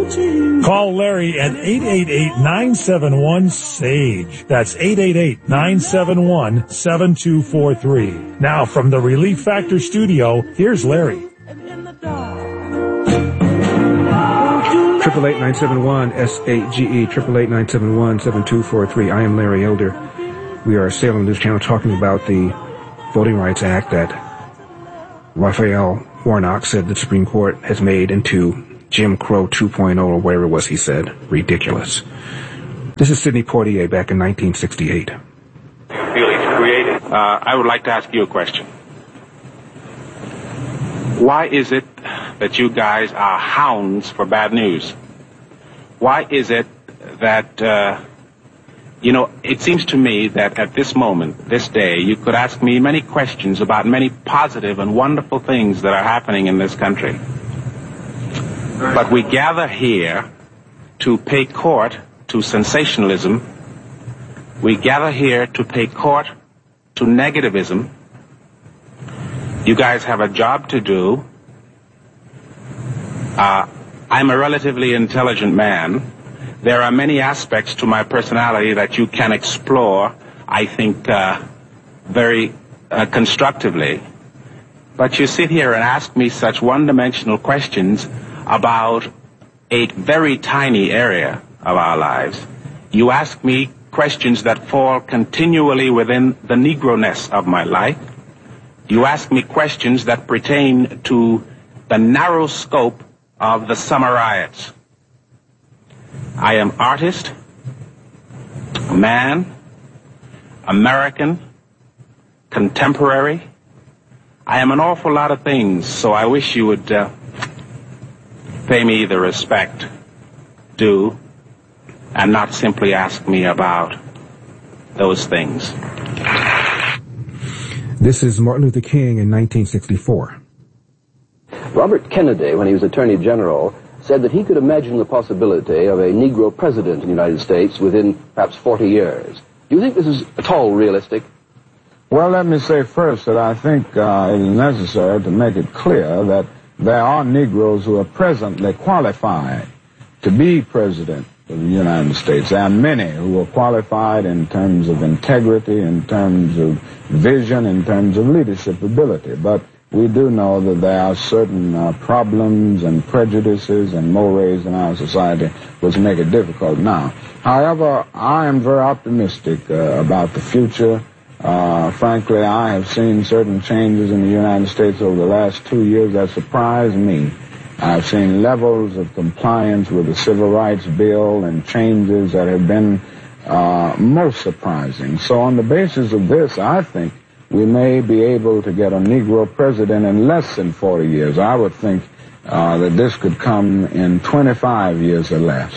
Call Larry at 888-971-SAGE. That's 888-971-7243. Now, from the Relief Factor studio, here's Larry. 888-971-SAGE, 888-971-7243. I am Larry Elder. We are Salem News Channel talking about the Voting Rights Act that Raphael Warnock said the Supreme Court has made into Jim Crow 2.0 or whatever it was he said. Ridiculous. This is Sidney Poitier back in 1968. I would like to ask you a question. Why is it that you guys are hounds for bad news? Why is it that, it seems to me that at this moment, this day, you could ask me many questions about many positive and wonderful things that are happening in this country. But we gather here to pay court to sensationalism. We gather here to pay court to negativism. You guys have a job to do. I'm a relatively intelligent man. There are many aspects to my personality that you can explore, I think, very constructively. But you sit here and ask me such one-dimensional questions about a very tiny area of our lives. You ask me questions that fall continually within the Negro-ness of my life. You ask me questions that pertain to the narrow scope of the summer riots. I am artist, man, American, contemporary. I am an awful lot of things, so I wish you would pay me the respect due and not simply ask me about those things. This is Martin Luther King in 1964. Robert Kennedy, when he was Attorney General, said that he could imagine the possibility of a Negro president in the United States within perhaps 40 years. Do you think this is at all realistic? Well, let me say first that I think it is necessary to make it clear that there are Negroes who are presently qualified to be president of the United States. There are many who are qualified in terms of integrity, in terms of vision, in terms of leadership ability. But we do know that there are certain problems and prejudices and mores in our society which make it difficult now. However, I am very optimistic about the future. Frankly, I have seen certain changes in the United States over the last 2 years that surprised me. I've seen levels of compliance with the Civil Rights Bill and changes that have been most surprising. So on the basis of this, I think we may be able to get a Negro president in less than 40 years. I would think that this could come in 25 years or less.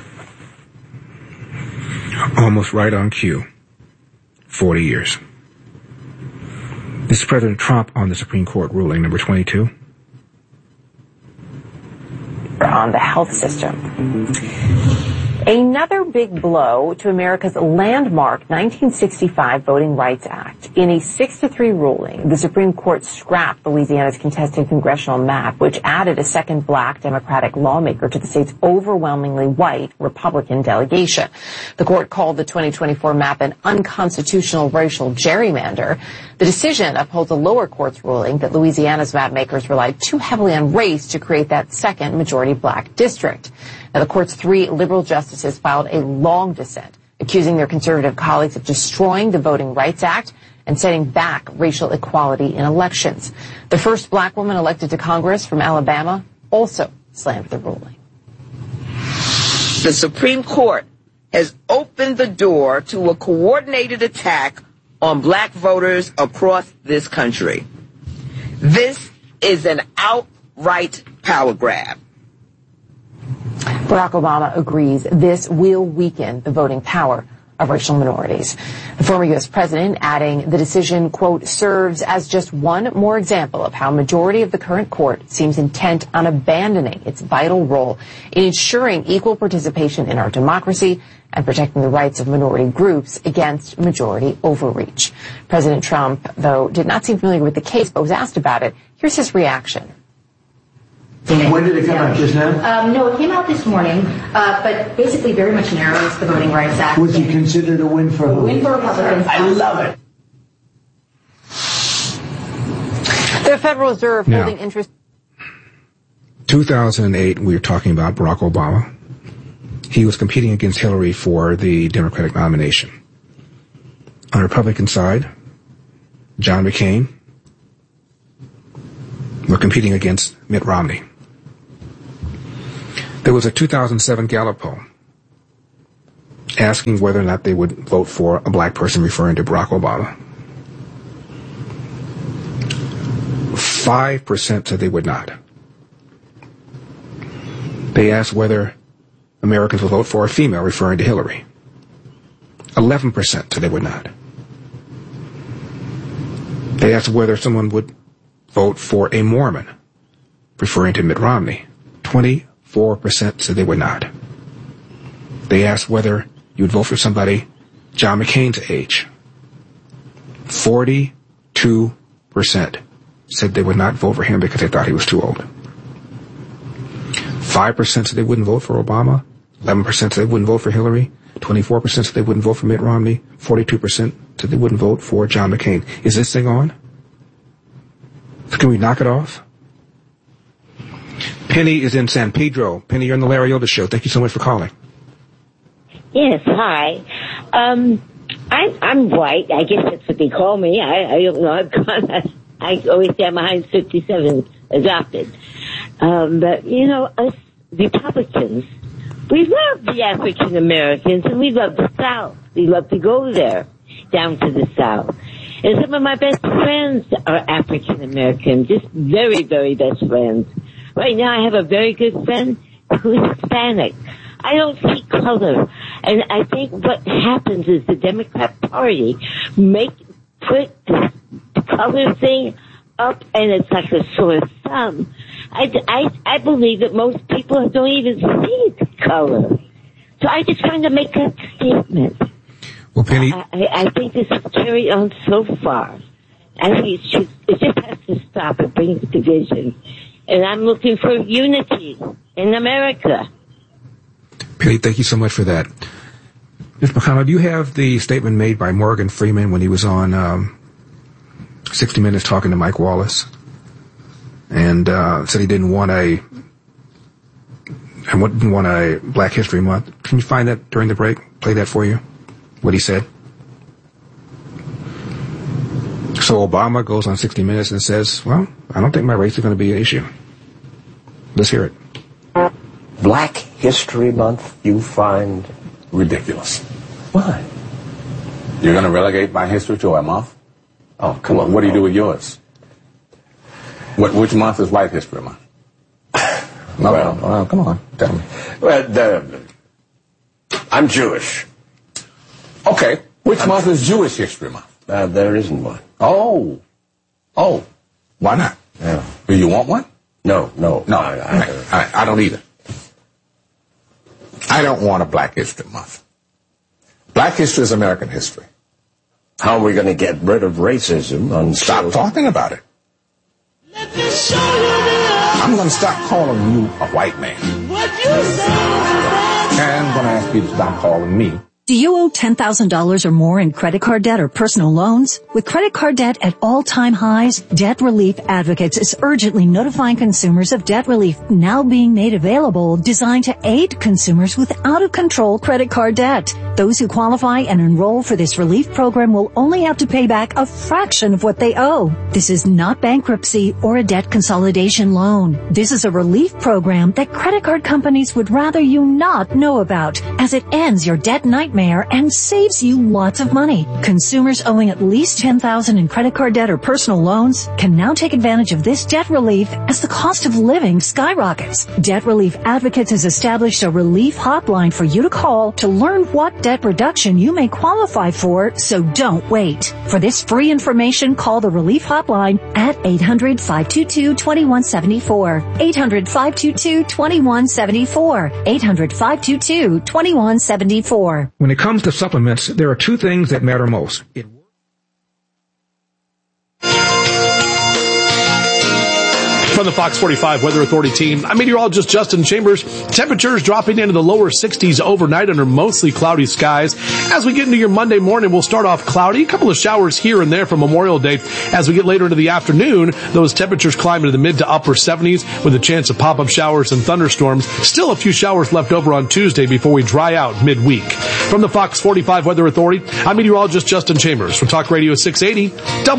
Almost right on cue. 40 years. This is President Trump on the Supreme Court ruling number 22. On the health system. Another big blow to America's landmark 1965 Voting Rights Act. In a 6-3 ruling, the Supreme Court scrapped Louisiana's contested congressional map, which added a second black Democratic lawmaker to the state's overwhelmingly white Republican delegation. The court called the 2024 map an unconstitutional racial gerrymander. The decision upholds a lower court's ruling that Louisiana's map makers relied too heavily on race to create that second majority black district. Now, the court's 3 liberal justices filed a long dissent, accusing their conservative colleagues of destroying the Voting Rights Act and setting back racial equality in elections. The first black woman elected to Congress from Alabama also slammed the ruling. The Supreme Court has opened the door to a coordinated attack on black voters across this country. This is an outright power grab. Barack Obama agrees this will weaken the voting power of racial minorities. The former U.S. president adding the decision, quote, serves as just one more example of how a majority of the current court seems intent on abandoning its vital role in ensuring equal participation in our democracy and protecting the rights of minority groups against majority overreach. President Trump, though, did not seem familiar with the case but was asked about it. Here's his reaction. When did it come out? Just now? No, it came out this morning, but basically very much narrows the Voting Rights Act. Was it considered a win for who? A win for Republicans. I love it. The Federal Reserve holding interest. 2008, we were talking about Barack Obama. He was competing against Hillary for the Democratic nomination. On the Republican side, John McCain were competing against Mitt Romney. There was a 2007 Gallup poll asking whether or not they would vote for a black person, referring to Barack Obama. 5% said they would not. They asked whether Americans would vote for a female, referring to Hillary. 11% said they would not. They asked whether someone would vote for a Mormon, referring to Mitt Romney. 24% said they would not. They asked whether you would vote for somebody John McCain's age. 42% said they would not vote for him because they thought he was too old. 5% said they wouldn't vote for Obama. 11% said they wouldn't vote for Hillary. 24% said they wouldn't vote for Mitt Romney. 42% said they wouldn't vote for John McCain. Is this thing on? Can we knock it off? Penny is in San Pedro. Penny, you're on the Larry Elder Show. Thank you so much for calling. Yes, hi. I'm white. I guess that's what they call me. I don't know. I always say I'm behind 57 adopted. But, you know, us Republicans, we love the African Americans and we love the South. We love to go there, down to the South. And some of my best friends are African American, just very, very best friends. Right now I have a very good friend who's Hispanic. I don't see color. And I think what happens is the Democrat Party put the color thing up and it's like a sore thumb. I believe that most people don't even see the color. So I just trying to make that statement. Well, Penny, I think this has carried on so far. I think it just has to stop. It brings division. And I'm looking for unity in America. Penny, thank you so much for that. Ms. McConnell, do you have the statement made by Morgan Freeman when he was on 60 Minutes talking to Mike Wallace? And said he didn't want a Black History Month. Can you find that during the break? Play that for you, what he said. So Obama goes on 60 Minutes and says, well, I don't think my race is going to be an issue. Let's hear it. Black History Month you find ridiculous. Why? You're going to relegate my history to a month? Oh, come on. What do you do with yours? Which month is White History Month? Well, come on, tell me. Well, I'm Jewish. Okay, which month is Jewish History Month? There isn't one. Oh, why not? Yeah. Do you want one? No. I don't either. I don't want a Black History Month. Black history is American history. How are we going to get rid of racism? Stop talking about it. I'm going to stop calling you a white man. And I'm going to ask you to stop calling me. Do you owe $10,000 or more in credit card debt or personal loans? With credit card debt at all-time highs, Debt Relief Advocates is urgently notifying consumers of debt relief now being made available, designed to aid consumers with out-of-control credit card debt. Those who qualify and enroll for this relief program will only have to pay back a fraction of what they owe. This is not bankruptcy or a debt consolidation loan. This is a relief program that credit card companies would rather you not know about, as it ends your debt nightmare and saves you lots of money. Consumers owing at least $10,000 in credit card debt or personal loans can now take advantage of this debt relief as the cost of living skyrockets. Debt Relief Advocates has established a relief hotline for you to call to learn what debt reduction you may qualify for, so don't wait. For this free information, call the relief hotline at 800-522-2174. 800-522-2174. 800-522-2174. When it comes to supplements, there are two things that matter most. For the Fox 45 Weather Authority team. I'm meteorologist Justin Chambers. Temperatures dropping into the lower 60s overnight under mostly cloudy skies. As we get into your Monday morning, we'll start off cloudy. A couple of showers here and there for Memorial Day. As we get later into the afternoon, those temperatures climb into the mid to upper 70s with a chance of pop-up showers and thunderstorms. Still a few showers left over on Tuesday before we dry out midweek. From the Fox 45 Weather Authority, I'm meteorologist Justin Chambers for Talk Radio 680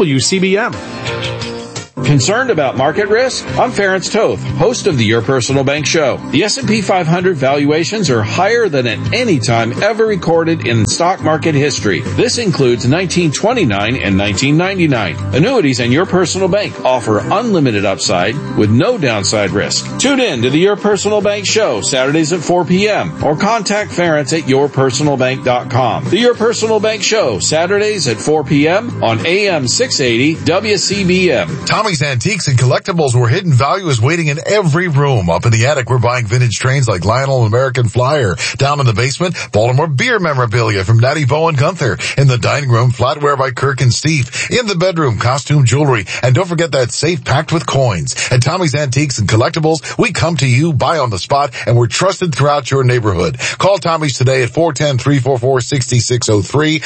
WCBM. Concerned about market risk? I'm Ference Toth, host of the Your Personal Bank Show. The S&P 500 valuations are higher than at any time ever recorded in stock market history. This includes 1929 and 1999. Annuities and Your Personal Bank offer unlimited upside with no downside risk. Tune in to the Your Personal Bank Show Saturdays at 4 p.m. or contact Ference at yourpersonalbank.com. The Your Personal Bank Show Saturdays at 4 p.m. on AM 680 WCBM. Tommy's Antiques and Collectibles, where hidden value is waiting in every room. Up in the attic, we're buying vintage trains like Lionel and American Flyer. Down in the basement, Baltimore beer memorabilia from Natty Bow and Gunther. In the dining room, flatware by Kirk and Steve. In the bedroom, costume jewelry. And don't forget that safe packed with coins. At Tommy's Antiques and Collectibles, we come to you, buy on the spot, and we're trusted throughout your neighborhood. Call Tommy's today at 410-344-6603.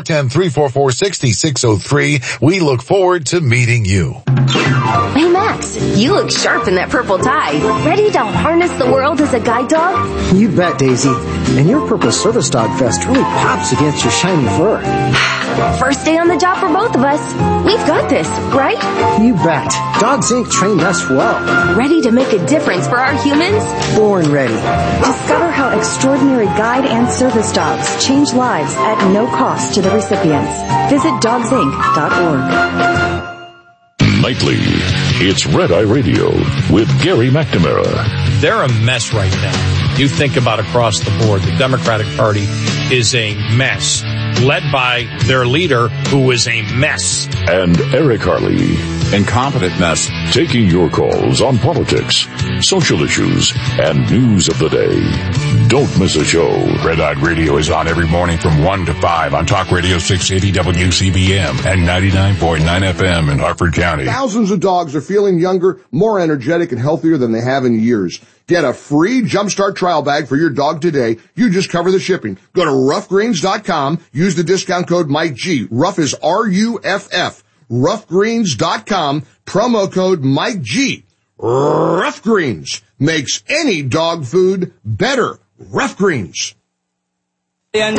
410-344-6603. We look forward to meeting you. Hey Max, you look sharp in that purple tie. Ready to harness the world as a guide dog? You bet, Daisy. And your purple service dog vest really pops against your shiny fur. First day on the job for both of us. We've got this, right? You bet. Dogs Inc. trained us well. Ready to make a difference for our humans? Born ready. Discover how extraordinary guide and service dogs change lives at no cost to the recipients. Visit dogsinc.org. Nightly, it's Red Eye Radio with Gary McNamara. They're a mess right now. You think about across the board, the Democratic Party is a mess, led by their leader, who is a mess. And Eric Harley. Incompetent mess. Taking your calls on politics, social issues, and news of the day. Don't miss a show. Red Eye Radio is on every morning from 1 to 5 on Talk Radio 680 WCBM and 99.9 FM in Harford County. Thousands of dogs are feeling younger, more energetic, and healthier than they have in years. Get a free Jumpstart trial bag for your dog today. You just cover the shipping. Go to roughgreens.com. Use the discount code Mike G. Rough is R-U-F-F. Roughgreens.com. Promo code Mike G. Rough Greens makes any dog food better. Rough Greens. And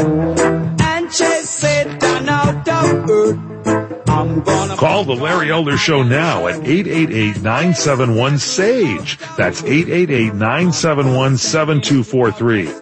chase Satan out of earth. Call the Larry Elder Show now at 888-971-SAGE. That's 888-971-7243.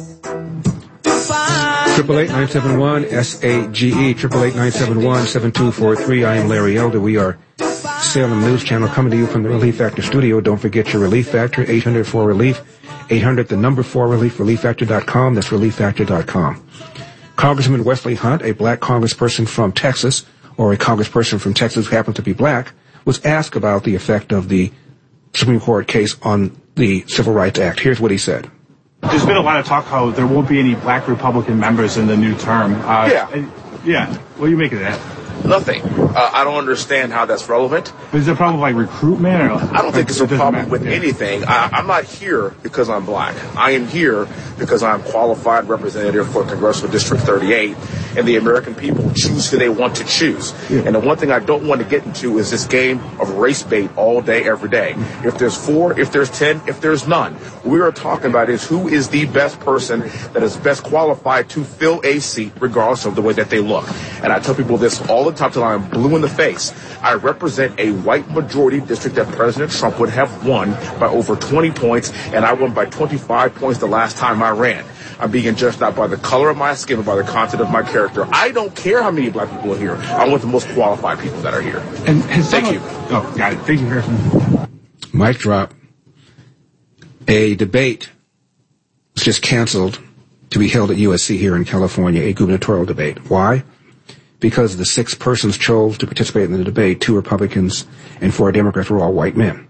888-971-SAGE, 888-971-7243. I am Larry Elder. We are Salem News Channel coming to you from the Relief Factor studio. Don't forget your Relief Factor, 800-4RELIEF, 800 the number 4RELIEF, relieffactor.com. That's relieffactor.com. Congressman Wesley Hunt, a black congressperson from Texas, or a congressperson from Texas who happened to be black, was asked about the effect of the Supreme Court case on the Civil Rights Act. Here's what he said. There's been a lot of talk how there won't be any black Republican members in the new term. Yeah. What do you make of that? Nothing. I don't understand how that's relevant. Is it a problem like recruitment? Or I don't think it's a problem with anything. I'm not here because I'm black. I am here because I'm qualified representative for Congressional District 38, and the American people choose who they want to choose. Yeah. And the one thing I don't want to get into is this game of race bait all day, every day. If there's 4, if there's 10, if there's none, what we are talking about is who is the best person that is best qualified to fill a seat, regardless of the way that they look. And I tell people this all the time till I'm blue in the face. I represent a white majority district that President Trump would have won by over 20 points, and I won by 25 points the last time I ran. I'm being judged not by the color of my skin, but by the content of my character. I don't care how many black people are here. I want the most qualified people that are here. And thank you. Oh, got it. Thank you, Harrison. Mic drop. A debate was just canceled to be held at USC here in California, a gubernatorial debate. Why? Because the 6 persons chose to participate in the debate, 2 Republicans and 4 Democrats were all white men.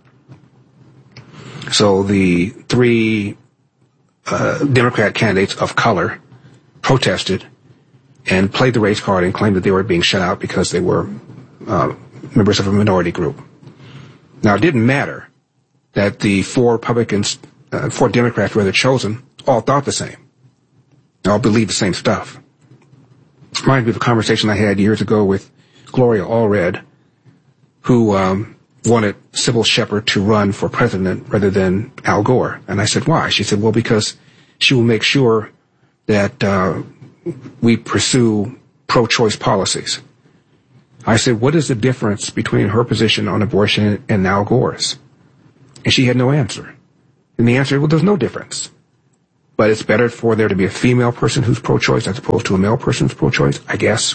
So the 3 Democrat candidates of color protested and played the race card and claimed that they were being shut out because they were members of a minority group. Now, it didn't matter that the four Democrats chosen, all thought the same. They all believed the same stuff. Reminds me of a conversation I had years ago with Gloria Allred, who wanted Sybil Shepherd to run for president rather than Al Gore. And I said, why? She said, well, because she will make sure that we pursue pro-choice policies. I said, what is the difference between her position on abortion and Al Gore's? And she had no answer. And the answer, well, there's no difference. But it's better for there to be a female person who's pro-choice as opposed to a male person who's pro-choice, I guess.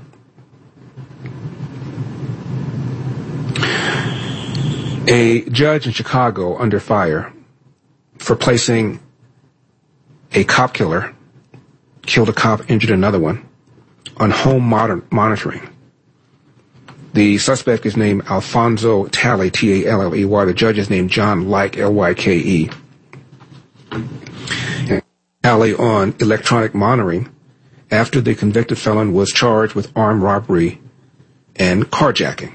A judge in Chicago under fire for placing a cop killer, killed a cop, injured another one, on home monitoring. The suspect is named Alfonso Talley, T-A-L-L-E-Y. The judge is named John Like, L-Y-K-E. Talley on electronic monitoring after the convicted felon was charged with armed robbery and carjacking.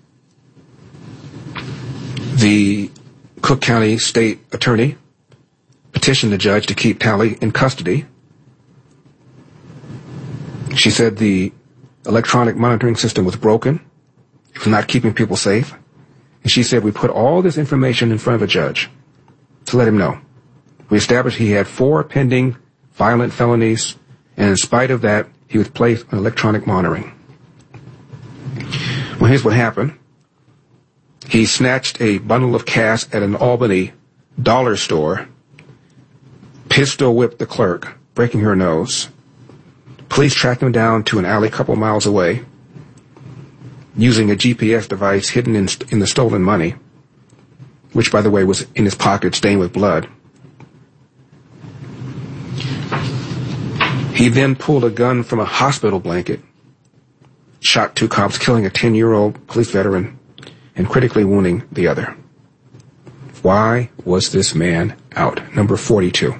The Cook County State Attorney petitioned the judge to keep Talley in custody. She said the electronic monitoring system was broken. It was not keeping people safe. And she said, we put all this information in front of a judge to let him know. We established he had 4 pending violent felonies, and in spite of that, he was placed on electronic monitoring. Well, here's what happened. He snatched a bundle of cash at an Albany dollar store, pistol whipped the clerk, breaking her nose. Police tracked him down to an alley a couple miles away, using a GPS device hidden in the stolen money, which, by the way, was in his pocket stained with blood. He then pulled a gun from a hospital blanket, shot 2 cops, killing a 10-year-old police veteran and critically wounding the other. Why was this man out? Number 42.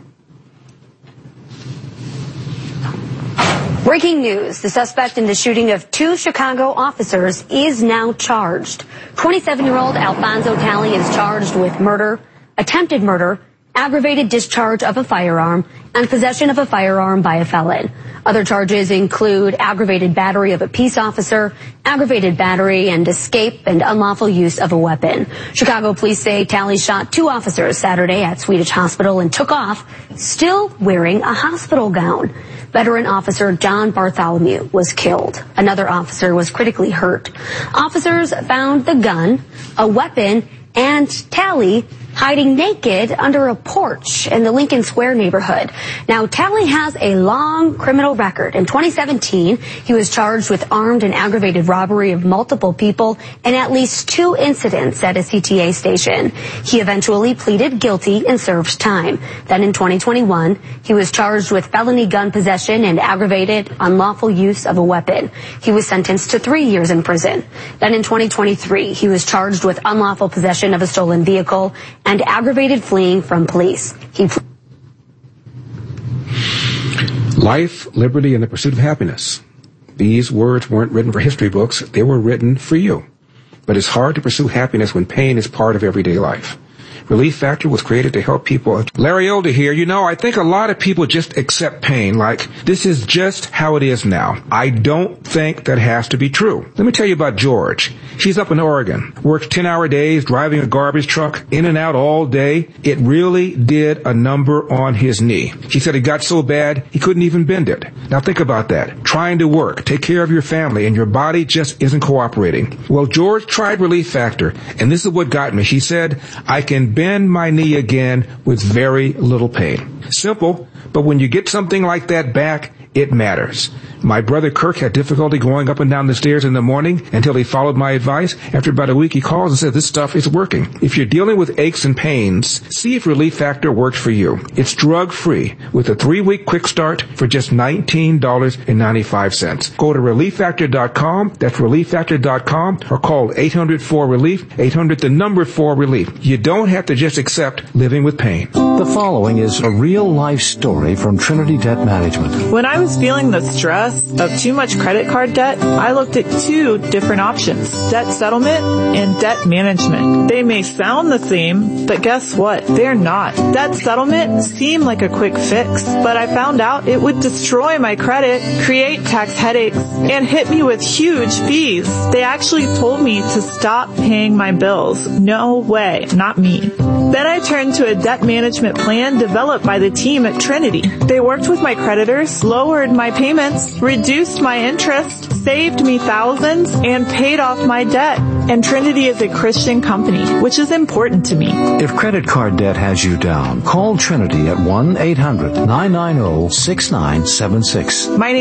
Breaking news. The suspect in the shooting of 2 Chicago officers is now charged. 27-year-old Alfonso Talley is charged with murder, attempted murder, aggravated discharge of a firearm, and possession of a firearm by a felon. Other charges include aggravated battery of a peace officer, aggravated battery and escape, and unlawful use of a weapon. Chicago police say Talley shot 2 officers Saturday at Swedish Hospital and took off, still wearing a hospital gown. Veteran officer John Bartholomew was killed. Another officer was critically hurt. Officers found the gun, a weapon, and Talley hiding naked under a porch in the Lincoln Square neighborhood. Now, Talley has a long criminal record. In 2017, he was charged with armed and aggravated robbery of multiple people in at least 2 incidents at a CTA station. He eventually pleaded guilty and served time. Then in 2021, he was charged with felony gun possession and aggravated unlawful use of a weapon. He was sentenced to 3 years in prison. Then in 2023, he was charged with unlawful possession of a stolen vehicle and aggravated fleeing from police. Life, liberty, and the pursuit of happiness. These words weren't written for history books. They were written for you. But it's hard to pursue happiness when pain is part of everyday life. Relief Factor was created to help people. Larry Elder here. You know, I think a lot of people just accept pain like this is just how it is now. I don't think that has to be true. Let me tell you about George. He's up in Oregon, works 10-hour days, driving a garbage truck in and out all day. It really did a number on his knee. He said it got so bad he couldn't even bend it. Now think about that. Trying to work, take care of your family, and your body just isn't cooperating. Well, George tried Relief Factor, and this is what got me. He said, I can bend my knee again with very little pain. Simple, but when you get something like that back, it matters. My brother Kirk had difficulty going up and down the stairs in the morning until he followed my advice. After about a week, he calls and says, this stuff is working. If you're dealing with aches and pains, see if Relief Factor works for you. It's drug-free with a 3-week quick start for just $19.95. Go to ReliefFactor.com. That's ReliefFactor.com or call 800-4-RELIEF, 800-4-RELIEF. You don't have to just accept living with pain. The following is a real real-life story from Trinity Debt Management. When I was feeling the stress of too much credit card debt, I looked at two different options, debt settlement and debt management. They may sound the same, but guess what? They're not. Debt settlement seemed like a quick fix, but I found out it would destroy my credit, create tax headaches, and hit me with huge fees. They actually told me to stop paying my bills. No way, not me. Then I turned to a debt management plan developed by the team at Trinity. They worked with my creditors, lowered my payments, reduced my interest, saved me thousands, and paid off my debt. And Trinity is a Christian company, which is important to me. If credit card debt has you down, call Trinity at 1-800-990-6976. My name